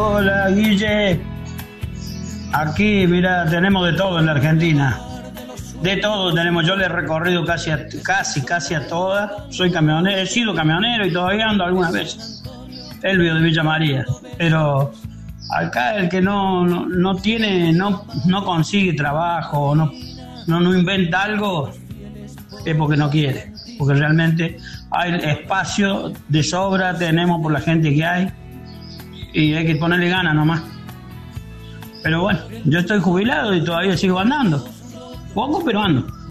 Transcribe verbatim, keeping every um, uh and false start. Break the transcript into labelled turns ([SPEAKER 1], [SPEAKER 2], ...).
[SPEAKER 1] Hola, Guille. Aquí, mira, tenemos de todo en la Argentina. De todo tenemos. Yo le he recorrido casi, a, casi, casi a todas. Soy camionero, he sido camionero y todavía ando algunas veces. Elvio de Villa María. Pero acá el que no, no, no tiene, no, no consigue trabajo, no, no, no inventa algo, es porque no quiere. Porque realmente hay espacio de sobra, tenemos por la gente que hay. Y hay que ponerle ganas nomás. Pero bueno, yo estoy jubilado y todavía sigo andando. Poco, pero ando.